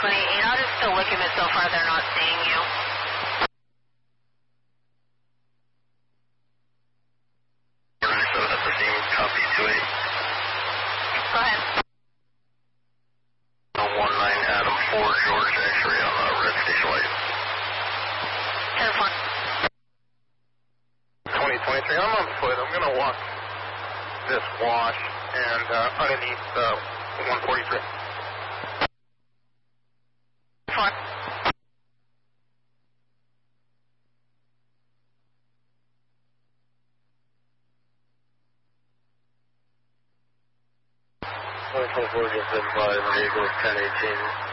28, I'll just still look at it so far they're not seeing you. Copy 28. Go ahead. 19 Adam 4 George X-ray on the red station light. 2023, I'm on foot. I'm going to walk this wash and underneath 143. Fine. Just been by vehicle 1018.